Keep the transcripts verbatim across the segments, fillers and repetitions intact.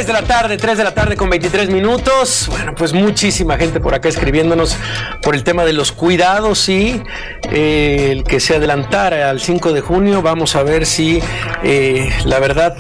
de la tarde, tres de la tarde con veintitrés minutos. Bueno, pues muchísima gente por acá escribiéndonos por el tema de los cuidados, sí. Eh, el que se adelantara al cinco de junio, vamos a ver si eh, la verdad,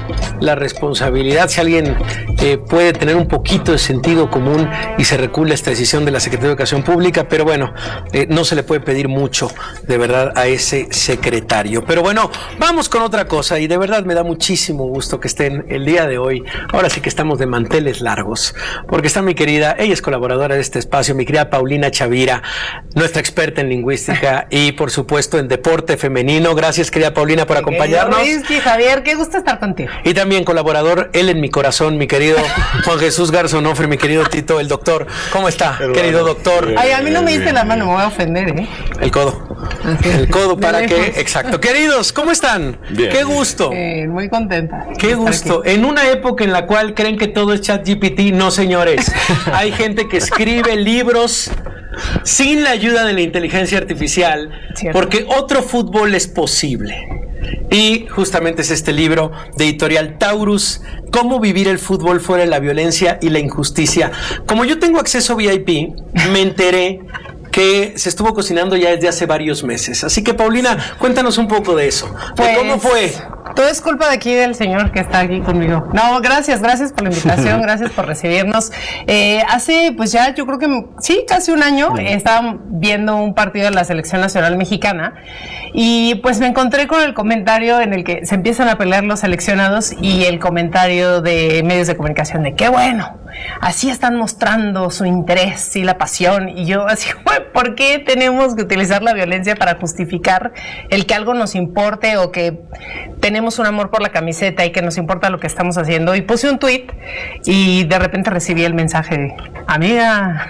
la responsabilidad, si alguien eh, puede tener un poquito de sentido común y se recula esta decisión de la Secretaría de Educación Pública, pero bueno, eh, no se le puede pedir mucho, de verdad, a ese secretario. Pero bueno, vamos con otra cosa y de verdad me da muchísimo gusto que estén el día de hoy. Ahora sí que estamos de manteles largos, porque está mi querida, ella es colaboradora de este espacio, mi querida Paulina Chavira, nuestra experta en lingüística y por supuesto en deporte femenino. Gracias, querida Paulina, por acompañarnos. Whisky, Javier, qué gusto estar contigo. Y también colaborador, él en mi corazón, mi querido Juan Jesús Garzonofre, mi querido Tito, el doctor. ¿Cómo está, Hermano, querido doctor? Ay, a mí no me diste la mano, me voy a ofender, ¿eh? El codo. Así. El codo para que, exacto. Queridos, ¿cómo están? Bien. Qué gusto. Eh, muy contenta. Qué gusto. Aquí. En una época en la cual creen que todo es ChatGPT, no, señores. Hay gente que escribe libros sin la ayuda de la inteligencia artificial, ¿cierto? Porque otro fútbol es posible. Y justamente es este libro de Editorial Taurus, Cómo vivir el fútbol fuera de la violencia y la injusticia. Como yo tengo acceso V I P, me enteré que se estuvo cocinando ya desde hace varios meses. Así que, Paulina, cuéntanos un poco de eso. Pues, ¿cómo fue? Todo es culpa de aquí del señor que está aquí conmigo. No, gracias, gracias por la invitación, gracias por recibirnos. Eh, hace, pues ya, yo creo que sí, casi un año, eh, estaba viendo un partido de la Selección Nacional Mexicana y pues me encontré con el comentario en el que se empiezan a pelear los seleccionados y el comentario de medios de comunicación de qué bueno, así están mostrando su interés y la pasión. Y yo así, ¿por qué tenemos que utilizar la violencia para justificar el que algo nos importe o que tenemos un amor por la camiseta y que nos importa lo que estamos haciendo? Y puse un tweet y de repente recibí el mensaje de, amiga,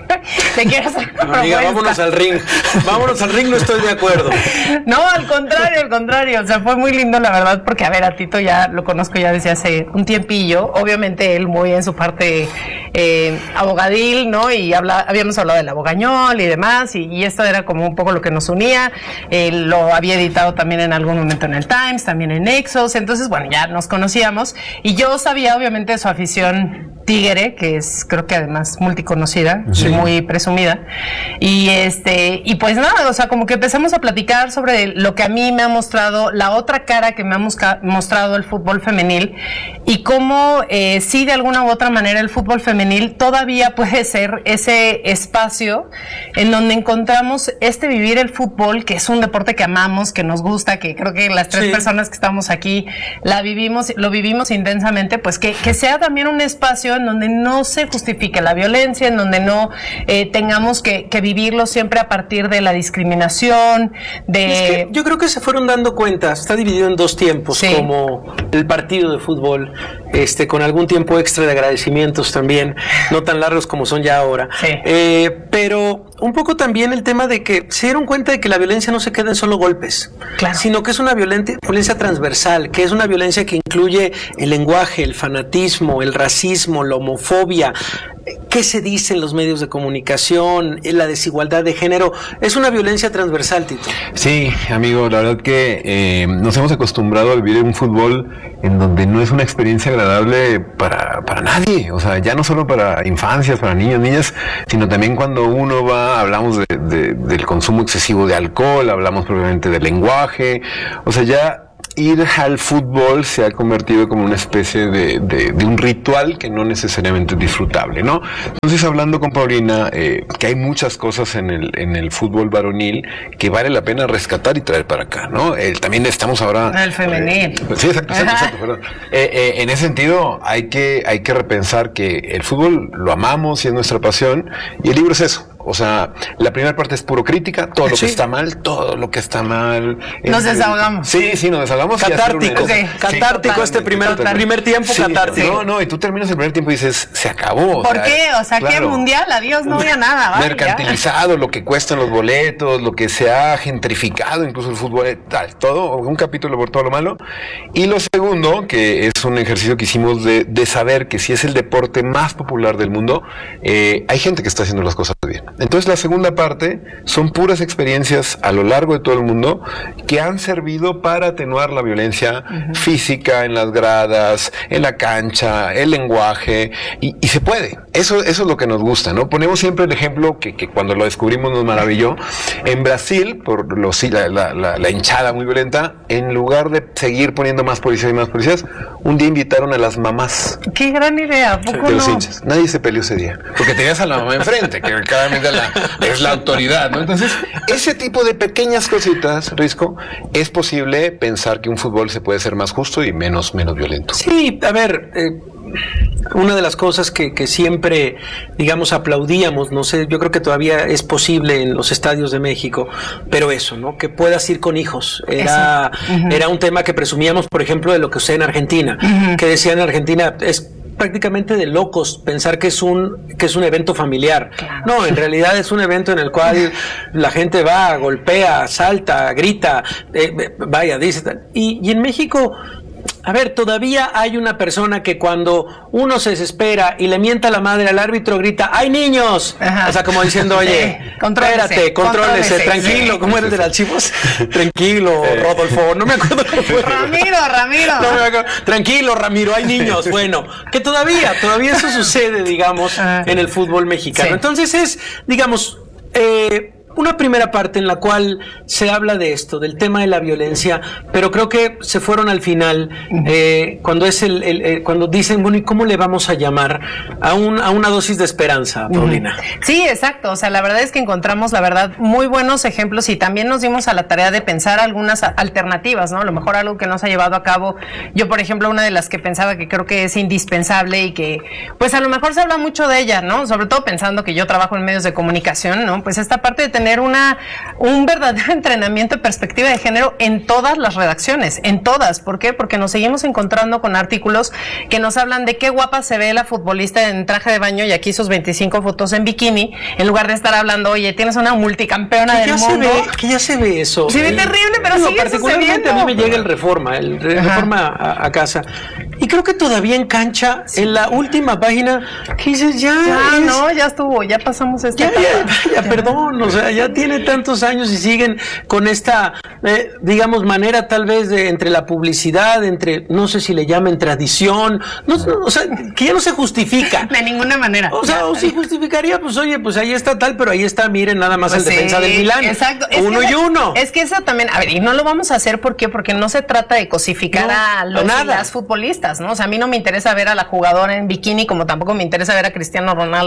te quiero hacer una Amiga, propuesta. vámonos al ring, vámonos al ring, no estoy de acuerdo. No, al contrario, al contrario, o sea, fue muy lindo la verdad, porque a ver, a Tito ya lo conozco ya desde hace un tiempillo, obviamente él muy en su parte eh, abogadil, ¿no? Y habla, habíamos hablado del abogañol y demás, y, y esto era como un poco lo que nos unía. Él lo había editado también en algún momento en el Times, también en Exos, entonces bueno, ya nos conocíamos, y yo sabía obviamente su afición tigre, que es creo que además multiconocida, sí, muy presumida, y este y pues nada, o sea, como que empezamos a platicar sobre lo que a mí me ha mostrado, la otra cara que me ha mosca, mostrado el fútbol femenil, y cómo eh, sí, de alguna u otra manera el fútbol femenil todavía puede ser ese espacio en donde encontramos este vivir el fútbol, que es un deporte que amamos, que nos gusta, que creo que las tres sí. personas que estamos aquí la vivimos, lo vivimos intensamente, pues que, que sea también un espacio en donde no se justifique la violencia, en donde no eh, tengamos que, que vivirlo siempre a partir de la discriminación, de... Es que yo creo que se fueron dando cuenta, está dividido en dos tiempos, sí, como el partido de fútbol, este, con algún tiempo extra de agradecimientos también, no tan largos como son ya ahora, sí. eh, pero un poco también el tema de que se dieron cuenta de que la violencia no se queda en solo golpes, claro, sino que es una violencia, violencia transversal, que es una violencia que incluye el lenguaje, el fanatismo, el racismo, la homofobia. ¿Qué se dice en los medios de comunicación? La desigualdad de género. Es una violencia transversal, Tito. Sí, amigo, la verdad que eh, nos hemos acostumbrado a vivir en un fútbol en donde no es una experiencia agradable para, para nadie. O sea, ya no solo para infancias, para niños, niñas, sino también cuando uno va, hablamos de, de, del consumo excesivo de alcohol, hablamos probablemente del lenguaje. O sea, ya ir al fútbol se ha convertido como una especie de, de, de un ritual que no necesariamente es disfrutable, ¿no? Entonces, hablando con Paulina, eh, que hay muchas cosas en el, en el fútbol varonil que vale la pena rescatar y traer para acá, ¿no? El, también estamos ahora... El femenil. Eh, sí, exacto, exacto, exacto, perdón. Eh, eh, en ese sentido, hay que, hay que repensar que el fútbol lo amamos y es nuestra pasión, y el libro es eso. O sea, la primera parte es puro crítica, todo lo sí. que está mal, todo lo que está mal. Nos es, desahogamos. Sí, sí, nos desahogamos. Catártico, sí, catártico sí, este primer, primer tiempo, sí, catártico. No, no, y tú terminas el primer tiempo y dices, se acabó. ¿Por o sea, qué? O sea, claro, ¿qué mundial? Adiós, no había nada. Vale, mercantilizado, ya. Lo que cuestan los boletos, lo que se ha gentrificado, incluso el fútbol, tal, todo, un capítulo por todo lo malo. Y lo segundo, que es un ejercicio que hicimos de, de saber que si es el deporte más popular del mundo, eh, hay gente que está haciendo las cosas bien. Entonces la segunda parte son puras experiencias a lo largo de todo el mundo que han servido para atenuar la violencia uh-huh. física en las gradas, en la cancha, el lenguaje, y, y se puede. Eso, eso es lo que nos gusta, ¿no? Ponemos siempre el ejemplo que, que cuando lo descubrimos nos maravilló. En Brasil, por los, la, la, la, la hinchada muy violenta, en lugar de seguir poniendo más policías y más policías, un día invitaron a las mamás. ¡Qué gran idea! ¿Poco de los no? hinchas. Nadie se peleó ese día, porque tenías a la mamá enfrente, que claramente la, es la autoridad, ¿no? Entonces, ese tipo de pequeñas cositas, Risco, es posible pensar que un fútbol se puede ser más justo y menos, menos violento. Sí, a ver, eh, una de las cosas que, que siempre, digamos, aplaudíamos, no sé, yo creo que todavía es posible en los estadios de México, pero eso, ¿no? Que puedas ir con hijos. Era, uh-huh. era un tema que presumíamos, por ejemplo, de lo que sucede en Argentina, uh-huh. que decían en Argentina, es prácticamente de locos pensar que es un que es un evento familiar. Claro. No, en realidad es un evento en el cual la gente va, golpea, salta, grita, eh, vaya, dice. Y, y en México, a ver, todavía hay una persona que cuando uno se desespera y le mienta la madre al árbitro, grita, ¡ay, niños! Ajá. O sea, como diciendo, oye, sí, espérate, contrólese, tranquilo, sí. ¿Cómo eres del archivos? Tranquilo, eh. Rodolfo, no me acuerdo cómo fue. Ramiro, Ramiro. No me acuerdo. Tranquilo, Ramiro, hay niños. Bueno, que todavía, todavía eso sucede, digamos, Ajá. en el fútbol mexicano. Sí. Entonces es, digamos, eh, una primera parte en la cual se habla de esto, del tema de la violencia, pero creo que se fueron al final, eh, cuando es el, el eh, cuando dicen, bueno, ¿y cómo le vamos a llamar a, un, a una dosis de esperanza, Paulina? Sí, exacto. O sea, la verdad es que encontramos, la verdad, muy buenos ejemplos y también nos dimos a la tarea de pensar algunas alternativas, ¿no? A lo mejor algo que no se ha llevado a cabo. Yo, por ejemplo, una de las que pensaba que creo que es indispensable y que, pues a lo mejor se habla mucho de ella, ¿no? Sobre todo pensando que yo trabajo en medios de comunicación, ¿no? Pues esta parte de tener tener una un verdadero entrenamiento de perspectiva de género en todas las redacciones, en todas. ¿Por qué? Porque nos seguimos encontrando con artículos que nos hablan de qué guapa se ve la futbolista en traje de baño y aquí sus veinticinco fotos en bikini, en lugar de estar hablando, oye, tienes una multicampeona del mundo. Se ve, que ya se ve eso. Se ve eh, terrible, pero digo, sigue particularmente sucediendo. A mí me llega el Reforma, el Reforma a, a casa. Y creo que todavía en cancha, sí. en la última página, que dices, ya. Ya, es, no, ya estuvo, ya pasamos esta ya, ya, ya, ya, perdón, o sea, ya tiene tantos años y siguen con esta, eh, digamos, manera tal vez de entre la publicidad, entre, no sé si le llamen tradición, no, no, o sea, que ya no se justifica. De ninguna manera. O sea, o si justificaría, pues oye, pues ahí está tal, pero ahí está, miren, nada más pues el sí, defensa del Milán. Exacto. Uno es que, y uno. Es que eso también, a ver, y no lo vamos a hacer, ¿por qué? Porque no se trata de cosificar no, a los y las futbolistas, ¿no? O sea, a mí no me interesa ver a la jugadora en bikini, como tampoco me interesa ver a Cristiano Ronaldo